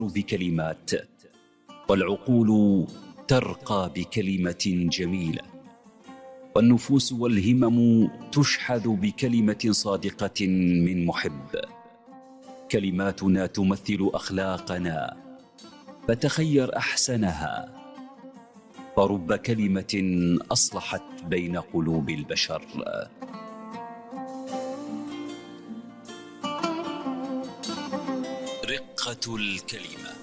بكلمات، والعقول ترقى بكلمة جميلة، والنفوس والهمم تشحذ بكلمة صادقة من محب. كلماتنا تمثل أخلاقنا، فتخير أحسنها، فرب كلمة أصلحت بين قلوب البشر. رقة الكلمة.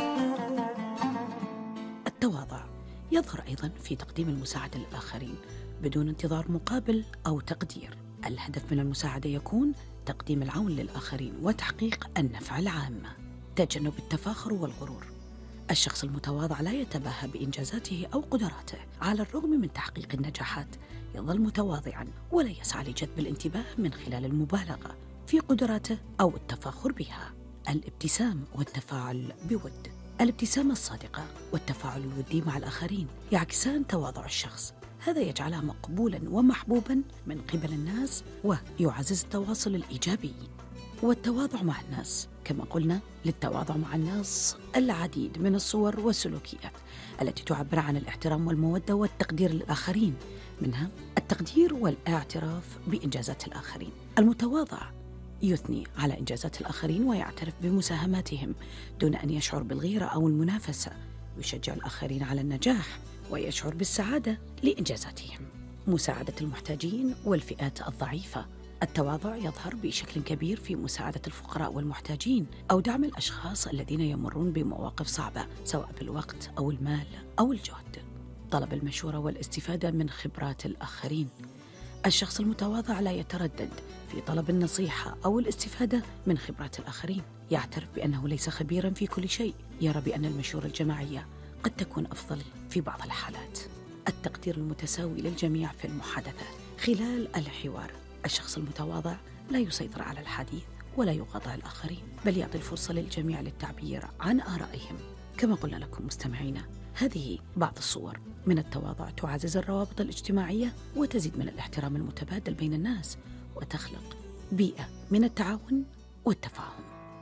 التواضع يظهر أيضا في تقديم المساعدة للآخرين بدون انتظار مقابل أو تقدير. الهدف من المساعدة يكون تقديم العون للآخرين وتحقيق النفع العام. تجنب التفاخر والغرور. الشخص المتواضع لا يتباهى بإنجازاته أو قدراته. على الرغم من تحقيق النجاحات يظل متواضعا، ولا يسعى لجذب الانتباه من خلال المبالغة في قدراته أو التفاخر بها. الابتسام والتفاعل بود. الابتسامة الصادقة والتفاعل الودي مع الآخرين يعكسان تواضع الشخص. هذا يجعله مقبولا ومحبوبا من قبل الناس، ويعزز التواصل الإيجابي. والتواضع مع الناس، كما قلنا للتواضع مع الناس العديد من الصور والسلوكيات التي تعبر عن الاحترام والمودة والتقدير للآخرين، منها التقدير والاعتراف بإنجازات الآخرين. المتواضع يثني على إنجازات الآخرين ويعترف بمساهماتهم دون أن يشعر بالغيرة أو المنافسة. يشجع الآخرين على النجاح ويشعر بالسعادة لإنجازاتهم. مساعدة المحتاجين والفئات الضعيفة. التواضع يظهر بشكل كبير في مساعدة الفقراء والمحتاجين أو دعم الأشخاص الذين يمرون بمواقف صعبة، سواء بالوقت أو المال أو الجهد. طلب المشورة والاستفادة من خبرات الآخرين. الشخص المتواضع لا يتردد في طلب النصيحة أو الاستفادة من خبرات الآخرين. يعترف بأنه ليس خبيراً في كل شيء. يرى بأن المشورة الجماعية قد تكون أفضل في بعض الحالات. التقدير المتساوي للجميع في المحادثة خلال الحوار. الشخص المتواضع لا يسيطر على الحديث ولا يقاطع الآخرين، بل يعطي الفرصة للجميع للتعبير عن آرائهم. كما قلنا لكم مستمعينا، هذه بعض الصور من التواضع تعزز الروابط الاجتماعية وتزيد من الاحترام المتبادل بين الناس، وتخلق بيئة من التعاون والتفاهم.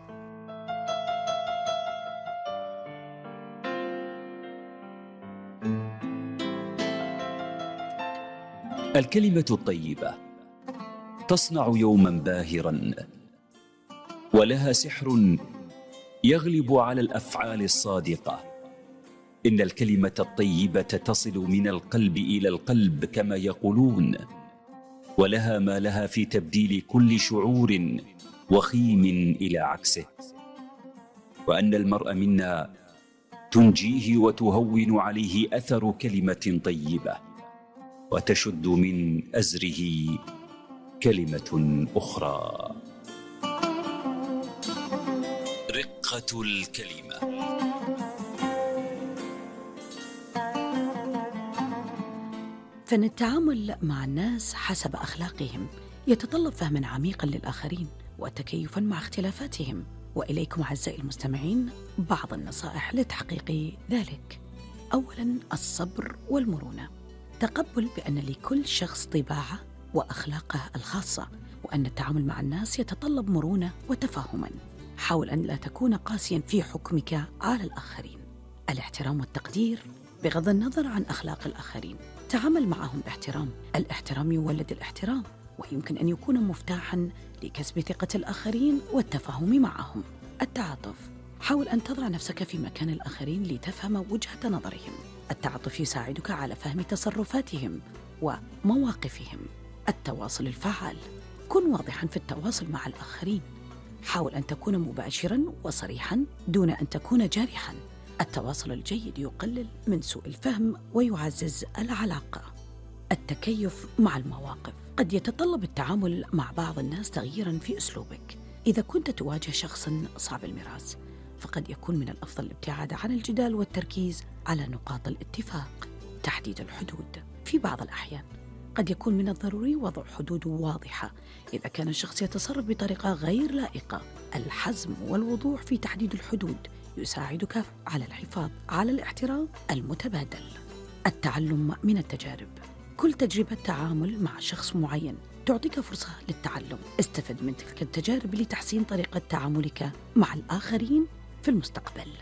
الكلمة الطيبة تصنع يوما باهرا، ولها سحر يغلب على الأفعال الصادقة. إن الكلمة الطيبة تصل من القلب إلى القلب كما يقولون، ولها ما لها في تبديل كل شعور وخيم إلى عكسه. وأن المرء منا تنجيه وتهون عليه أثر كلمة طيبة، وتشد من أزره كلمة أخرى. رقة الكلمة. فإن التعامل مع الناس حسب أخلاقهم يتطلب فهما عميقا للآخرين وتكيفا مع اختلافاتهم. وإليكم أعزائي المستمعين بعض النصائح لتحقيق ذلك. أولا، الصبر والمرونة. تقبل بأن لكل شخص طباعه وأخلاقه الخاصة، وأن التعامل مع الناس يتطلب مرونة وتفاهما. حاول أن لا تكون قاسيا في حكمك على الآخرين. الاحترام والتقدير بغض النظر عن أخلاق الآخرين. تعامل معهم باحترام. الاحترام يولد الاحترام، ويمكن أن يكون مفتاحا لكسب ثقة الآخرين والتفاهم معهم. التعاطف. حاول أن تضع نفسك في مكان الآخرين لتفهم وجهة نظرهم. التعاطف يساعدك على فهم تصرفاتهم ومواقفهم. التواصل الفعال. كن واضحا في التواصل مع الآخرين. حاول أن تكون مباشرا وصريحا دون أن تكون جارحا. التواصل الجيد يقلل من سوء الفهم ويعزز العلاقة. التكيف مع المواقف. قد يتطلب التعامل مع بعض الناس تغييرا في أسلوبك. إذا كنت تواجه شخصا صعب المراس، فقد يكون من الأفضل الابتعاد عن الجدال والتركيز على نقاط الاتفاق. تحديد الحدود. في بعض الأحيان قد يكون من الضروري وضع حدود واضحة إذا كان الشخص يتصرف بطريقة غير لائقة. الحزم والوضوح في تحديد الحدود يساعدك على الحفاظ على الاحترام المتبادل. التعلم من التجارب. كل تجربة تعامل مع شخص معين تعطيك فرصة للتعلم. استفد من تلك التجارب لتحسين طريقة تعاملك مع الآخرين في المستقبل.